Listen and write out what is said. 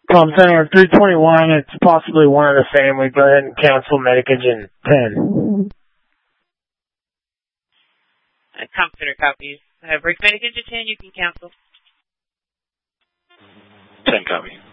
Palm Center 321, it's possibly one of the same. We go ahead and cancel Medicagen 10. Palm Center copies. Break Medicagen 10, you can cancel. 10 copy.